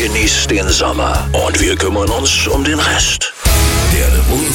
genießt den Sommer und wir kümmern uns um den Rest. Der